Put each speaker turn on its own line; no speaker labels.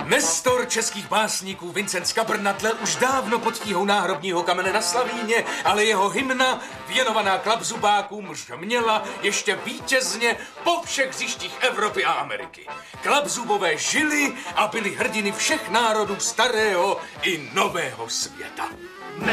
Nestor českých básníků Vincent Skabrnatle už dávno pod tíhou náhrobního kamene na Slavíně, ale jeho hymna, věnovaná klapzubákům, měla ještě vítězně po všech hřištích Evropy a Ameriky. Klapzubové žili a byli hrdiny všech národů starého i nového světa.